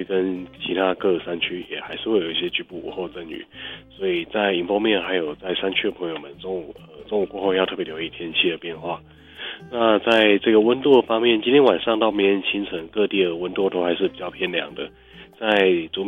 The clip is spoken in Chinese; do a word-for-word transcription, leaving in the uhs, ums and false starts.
区跟其他各山区也还是会有一些局部午后阵雨，所以在迎风面还有在山区的朋友们，中午呃中午过后要特别留意天气的变化。那在这个温度方面，今天晚上到明天清晨各地的温度都还是比较偏凉的，在竹